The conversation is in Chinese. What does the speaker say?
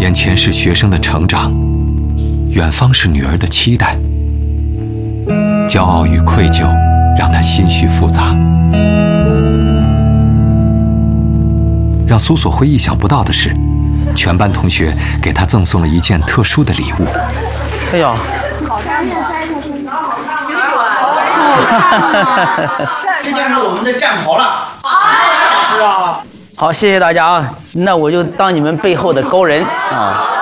眼前是学生的成长，远方是女儿的期待，骄傲与愧疚让他心绪复杂。让苏所辉意想不到的是，全班同学给他赠送了一件特殊的礼物。 哎呀， 这就是我们的战袍了。 是啊。好，谢谢大家啊，那我就当你们背后的高人啊。